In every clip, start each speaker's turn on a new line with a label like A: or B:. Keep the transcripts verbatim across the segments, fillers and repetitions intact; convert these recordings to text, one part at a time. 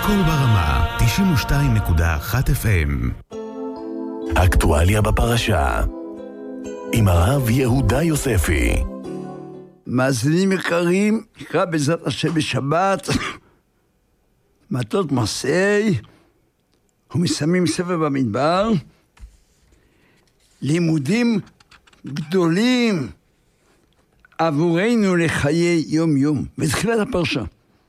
A: הכל ברמה, תשעים ושתיים נקודה אחת אף אם.
B: אקטואליה בפרשה עם הרב יהודה יוספי.
C: מאזינים יקרים, נקרא בעזרת השם בשבת מטות מסעי ומסיימים ספר במדבר, לימודים גדולים עבורנו לחיי יום יום. בתחילת הפרשה,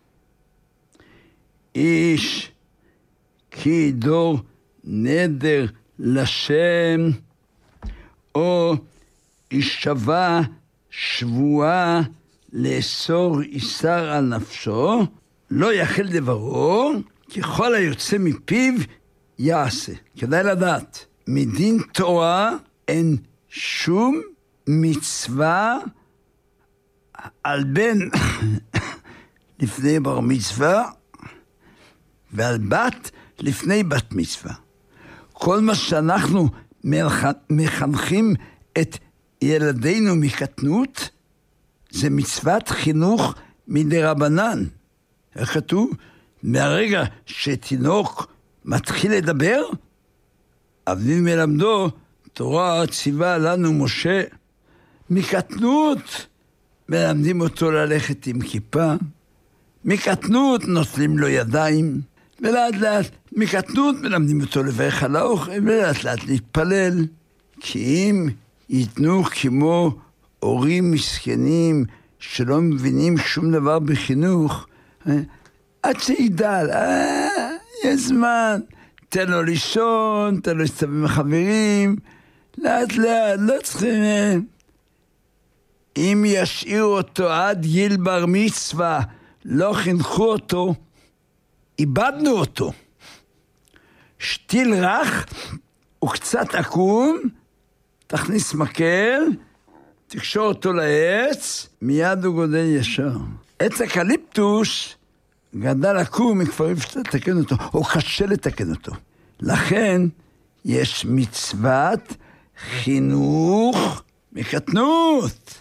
C: איש כי דור נדר לשם, או ישבע שבועה לאסור איסר על נפשו, לא יחל דברו, ככל היוצא מפיו יעשה. כדאי לדעת, מדין תורה אין שום מצווה על בן לפני בר מצווה ועל בת לפני בת מצווה. כל מה שאנחנו מחנכים את ילדינו מקטנות זה מצוות חינוך מדרבנן. איך כתוב? מהרגע שתינוק מתחיל לדבר, אביו מלמדו, תורה ציווה לנו משה. מקטנות מלמדים אותו ללכת עם כיפה, מקטנות נוטלים לו ידיים, ולאט לאט מקטנות מלמדים אותו לברך על האוכל, ולאט לאט להתפלל. כי אם ייתנו כמו הורים מסכנים שלא מבינים שום דבר בחינוך, עד שידל, אה, יש זמן, תן לו לישון, תן לו להסתובב עם החברים, לאט לאט, לא צריכים. אם ישאירו אותו עד גיל בר מצווה, לא חינכו אותו, איבדנו אותו. שתיל רך וקצת עקום, תכניס מקל, תקשור אותו לעץ, מיד הוא גודל ישר. עץ אקליפטוס גדל עקום, כבר אפשר לתקן אותו, או קשה לתקן אותו. לכן יש מצוות חינוך מקטנות.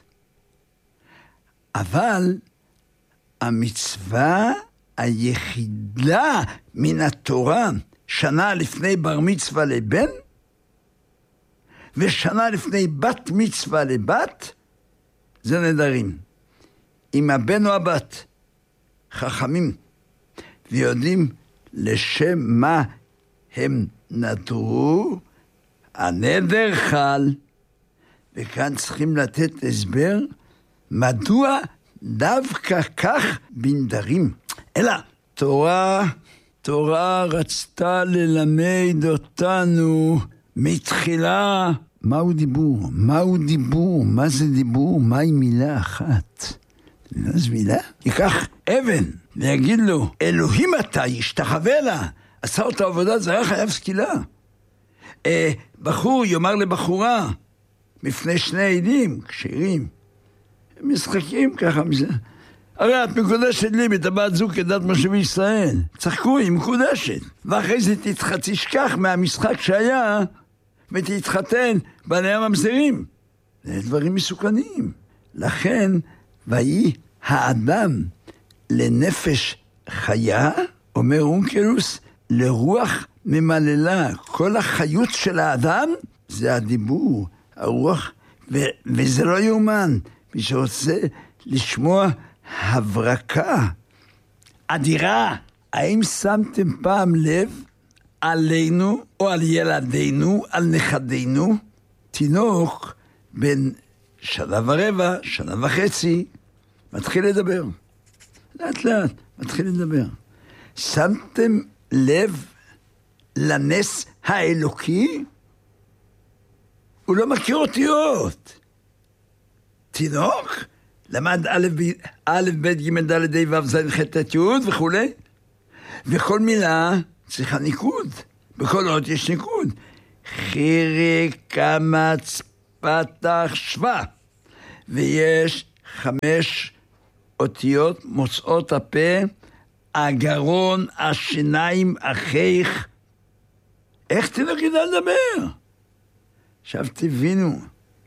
C: אבל המצווה היחידה מן התורה, שנה לפני בר מצווה לבן, ושנה לפני בת מצווה לבת, זה נדרים. אם הבן או הבת חכמים ויודעים לשם מה הם נדרו, הנדר חל. וכאן צריכים לתת הסבר מדוע דווקא כך בנדרים. אלא תורה, תורה רצתה ללמד אותנו מתחילה. מהו דיבור? מהו דיבור? מה זה דיבור? מהי מילה אחת? אז מילה? ייקח אבן ויגיד לו, אלוהים אתה, ישתחווה לה, עשה אותה עבודה זרה, חייב סקילה. אה, בחור יאמר לבחורה, בפני שני עדים, כשרים, הם משחקים ככה, הרי את מקודשת לי בטבעת זו כדת משה וישראל. צחקו, היא מקודשת. ואחרי זה תשכח מהמשחק שהיה, ותתחתן בעלי הממזרים. זה דברים מסוכנים. לכן, ויהי האדם לנפש חיה, אומר אונקלוס, לרוח ממללה. כל החיות של האדם זה הדיבור, הרוח, ו- וזה לא יאומן. מי שרוצה לשמוע הברקה אדירה, האם שמתם פעם לב עלינו או על ילדינו, על נכדינו? תינוק בין שנה ורבע, שנה וחצי, מתחיל לדבר. לאט לאט, מתחיל לדבר. שמתם לב לנס האלוקי? הוא לא מכיר אותיות. תינוק למד א' א' ב' ג' ד' ה' ו' ז' ח' ט' י' וכו'. וכל מילה צריכה ניקוד. בכל אות יש ניקוד. חירי, קמץ, פתח, שווה. ויש חמש אותיות מוצאות הפה, הגרון, השיניים, החיך. איך תינוק ידע לדבר? עכשיו תבינו.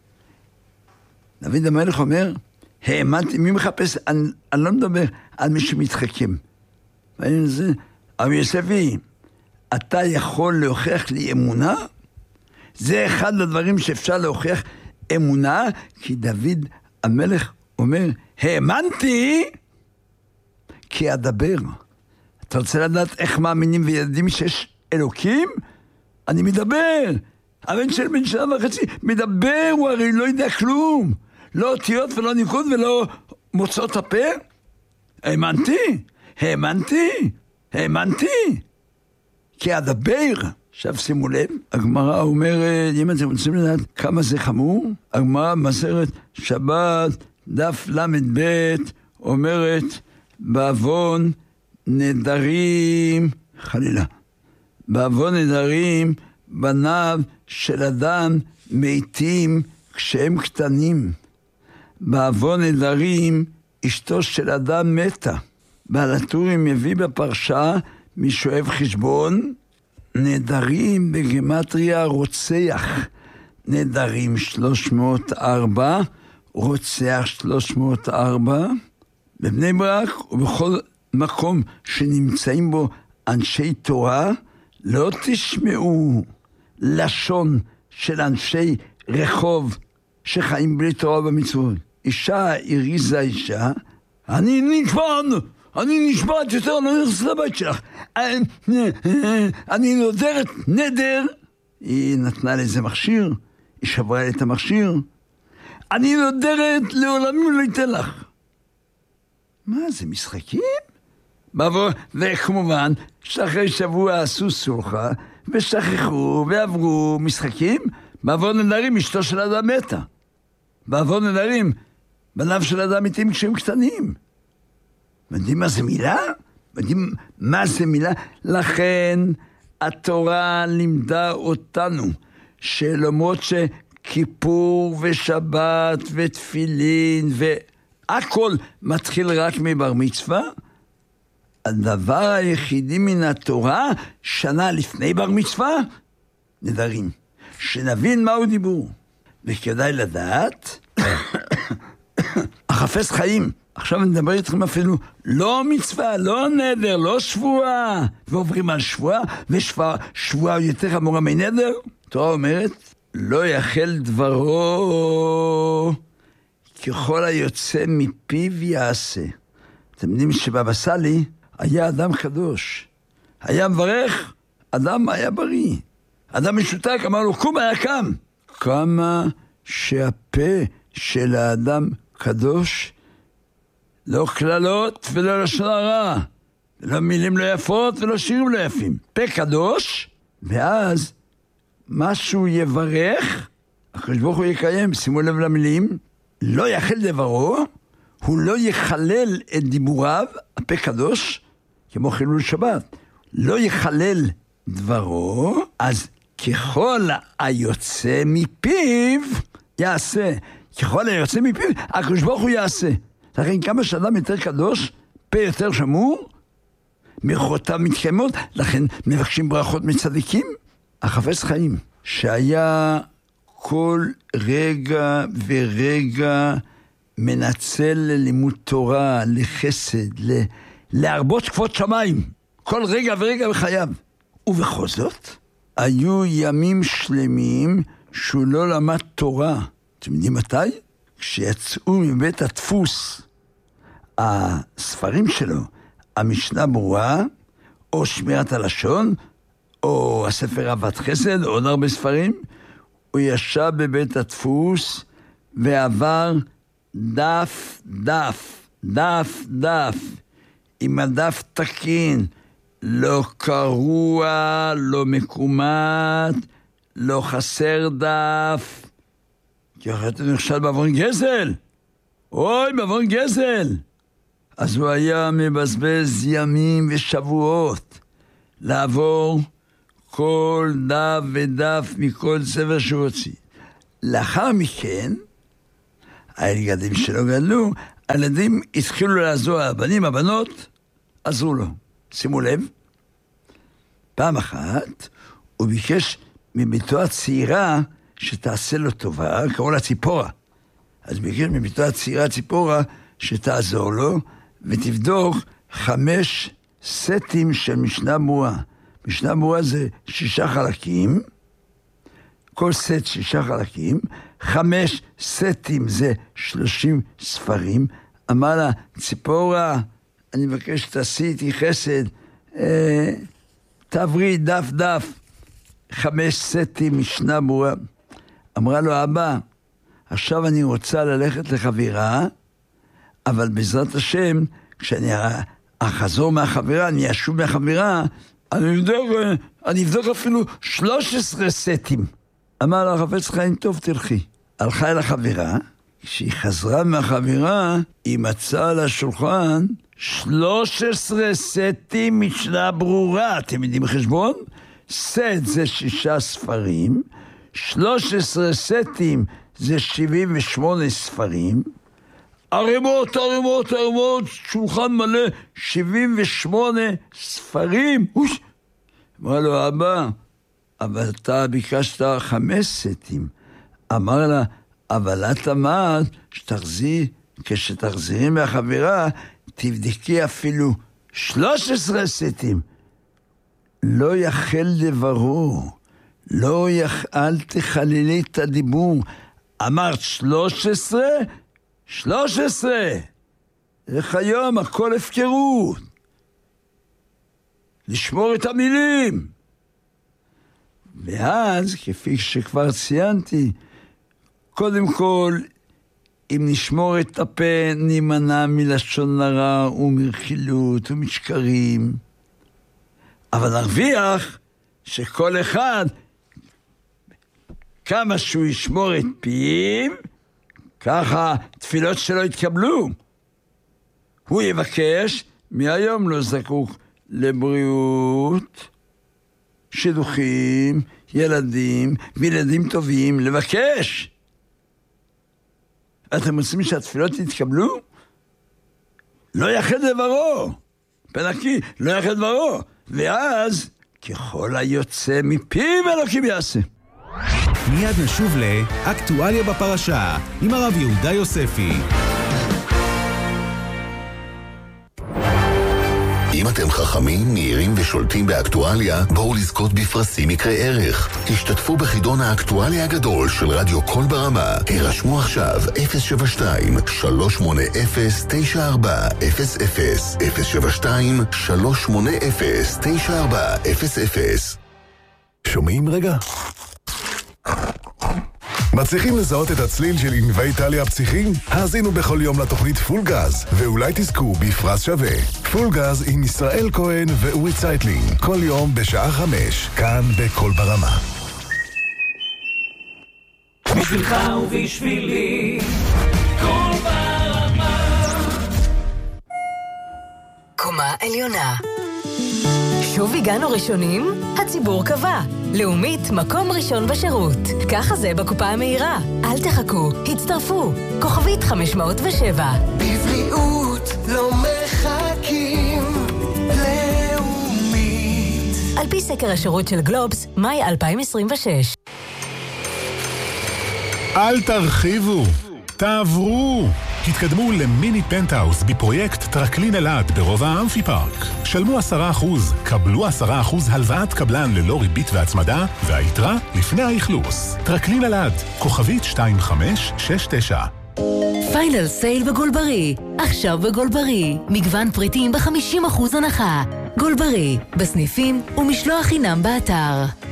C: דוד המלך אומר, האמנתי, מי מחפש? אני, אני לא מדבר על מי שמתחכם. ואני זה, אבל יוספי, אתה יכול להוכיח לי אמונה? זה אחד הדברים שאפשר להוכיח אמונה, כי דוד המלך אומר, האמנתי כי אדבר. אתה רוצה לדעת איך מאמינים ויודעים שיש אלוקים? אני מדבר. הבן של בן שנה וחצי מדבר, הוא הרי לא יודע כלום. לא אותיות ולא ניקוד ולא מוצאות הפה. האמנתי, האמנתי, האמנתי. כי אדבר. עכשיו שימו לב, הגמרא אומרת, אם אתם רוצים לדעת כמה זה חמור, הגמרא במסכת שבת, דף למד ב' אומרת, בעוון נדרים, חלילה, בעוון נדרים, בניו של אדם מתים כשהם קטנים. בעוון נדרים, אשתו של אדם מתה. בעל הטורים מביא בפרשה משואב חשבון, נדרים בגמטריה רוצח. נדרים שלוש מאות וארבע, רוצח שלוש מאות וארבע. בבני ברק ובכל מקום שנמצאים בו אנשי תורה, לא תשמעו לשון של אנשי רחוב שחיים בלי תורה במצוות. אישה הריזה אישה, אני נשבעת, אני נשבעת יותר, אני נכנס לבית שלך. אני נודרת נדר, היא נתנה לזה מכשיר, היא שברה את המכשיר. אני נודרת לעולמים לא ייתן לך. מה זה, משחקים? וכמובן, שאחרי שבוע עשו סולחה, ושכחו ועברו משחקים, בעוון נדרים אשתו של אדם מתה. בעוון נדרים, בניו של אדם מתים כשהם קטנים. יודעים מה זה מילה? יודעים מה זה מילה? לכן התורה לימדה אותנו, שלמרות שכיפור ושבת ותפילין והכל מתחיל רק מבר מצווה, הדבר היחידי מן התורה, שנה לפני בר מצווה, נדרים. שנבין מהו דיבור. וכדאי לדעת, החפש חיים. עכשיו אני מדבר איתכם אפילו, לא מצווה, לא נדר, לא שבועה. ועוברים על שבועה, ושבועה יותר חמורה מנדר. התורה אומרת, לא יחל דברו, ככל היוצא מפיו יעשה. אתם יודעים שבבא סאלי היה אדם קדוש. היה מברך, אדם היה בריא. אדם משותק, אמר לו, קום, היה קם. כמה שהפה של האדם קדוש, לא כללות ולא לשון הרע, לא מילים לא יפות ולא שירים לא יפים. פה קדוש, ואז משהו יברך, הקדוש ברוך הוא יקיים, שימו לב למילים, לא יחל דברו, הוא לא יחלל את דיבוריו, הפה קדוש, כמו חילול שבת, לא יחלל דברו, אז ככל היוצא מפיו יעשה. ככל היוצא מפיו, הקדוש ברוך הוא יעשה. לכן כמה שאדם יותר קדוש, פה יותר שמור, ברכותיו מתקיימות, לכן מבקשים ברכות מצדיקים. החפץ חיים, שהיה כל רגע ורגע מנצל ללימוד תורה, לחסד, ל... להרבות כבוד שמיים, כל רגע ורגע בחייו. ובכל זאת, היו ימים שלמים שהוא לא למד תורה. אתם יודעים מתי? כשיצאו מבית הדפוס הספרים שלו, המשנה ברורה, או שמירת הלשון, או הספר אהבת חסד, עוד הרבה ספרים, הוא ישב בבית הדפוס ועבר דף דף, דף דף, עם הדף תקין, לא קרוע, לא מקומט, לא חסר דף. כי אחרת הוא נכשל בעוון גזל. אוי, בעוון גזל. אז הוא היה מבזבז ימים ושבועות לעבור כל דף ודף מכל ספר שהוא הוציא. לאחר מכן, הילדים שלו גדלו, הילדים התחילו לעזור, הבנים, הבנות, עזרו לו. שימו לב, פעם אחת הוא ביקש מביתו הצעירה שתעשה לו טובה, קראו לה ציפורה. אז ביקש מביתו הצעירה ציפורה שתעזור לו ותבדוק חמש סטים של משנה ברורה. משנה ברורה זה שישה חלקים, כל סט שישה חלקים, חמש סטים זה שלושים ספרים. אמר לה, ציפורה, אני מבקש שתעשי איתי חסד, אה, תעברי דף דף, חמש סטים משנה ברורה. אמרה לו, אבא, עכשיו אני רוצה ללכת לחבירה, אבל בעזרת השם, כשאני אחזור מהחבירה, אני אשוב מהחבירה, אני אבדוק, אני אבדוק אפילו שלוש עשרה סטים. אמר לה, חפץ חיים טוב, תלכי. הלכה אל החבירה, כשהיא חזרה מהחבירה, היא מצאה על השולחן שלוש עשרה סטים משנה ברורה. אתם יודעים חשבון? סט זה שישה ספרים, שלוש עשרה סטים זה שבעים ושמונה ספרים, ערימות, ערימות, ערימות, שולחן מלא, שבעים ושמונה ספרים. אוש! אמר לו, אבא, אבל אתה ביקשת חמש סטים. אמר לה, אבל את אמרת שתחזיר, כשתחזירי מהחבירה, תבדקי אפילו שלוש עשרה סטים. לא יחל דברו, לא יח... אל תחללי את הדיבור. אמרת שלוש עשרה? שלוש עשרה! איך היום הכל הפקרות. לשמור את המילים. ואז, כפי שכבר ציינתי, קודם כל, אם נשמור את הפה, נימנע מלשון הרע ומרכילות ומשקרים. אבל נרוויח שכל אחד, כמה שהוא ישמור את פיו, ככה תפילות שלו יתקבלו. הוא יבקש, מהיום לא זקוק לבריאות, שידוכים, ילדים, וילדים טובים, לבקש. אתם רוצים שהתפילות יתקבלו? לא יחד דברו. פנקי, לא יחד דברו. ואז, ככל היוצא מפיו אלוקים יעשה.
A: מיד נשוב לאקטואליה בפרשה עם הרב יהודה יוספי.
B: אם אתם חכמים, מהירים ושולטים באקטואליה, בואו לזכות בפרסים מקרי ערך. תשתתפו בחידון האקטואליה הגדול של רדיו קול ברמה. הרשמו עכשיו אפס שבע שתיים שלוש שמונה אפס תשע ארבע אפס אפס אפס שבע שתיים שלוש שמונה אפס תשע ארבע אפס אפס.
D: שומעים רגע? מצליחים לזהות את הצליל של ענבי איטליה הפסיכיים? האזינו בכל יום לתוכנית פול גז, ואולי תזכו בפרס שווה. פול גז עם ישראל כהן ואורי צייטלין, כל יום בשעה חמש, כאן בכל ברמה.
E: בשבילך ובשבילי, כל ברמה.
F: קומה עליונה. שוב הגענו ראשונים? הציבור קבע. לאומית, מקום ראשון בשירות. ככה זה בקופה המהירה. אל תחכו, הצטרפו. כוכבית חמש מאות ושבע.
E: בבריאות לא מחכים. לאומית.
F: על פי סקר השירות של גלובס, מאי אלפיים עשרים ושש.
D: אל תרחיבו, תעברו.
G: התקדמו למיני פנטהאוס בפרויקט טרקלין אלעד ברובע האמפי פארק. שלמו עשרה אחוז, קבלו עשרה אחוז הלוואת קבלן ללא ריבית והצמדה, והיתרה לפני האכלוס. טרקלין אלעד, כוכבית שתיים חמש שש תשע.
F: פיינל סייל בגולברי. עכשיו בגולברי. מגוון פריטים ב-חמישים אחוז הנחה. גולברי, בסניפים ומשלוח חינם באתר.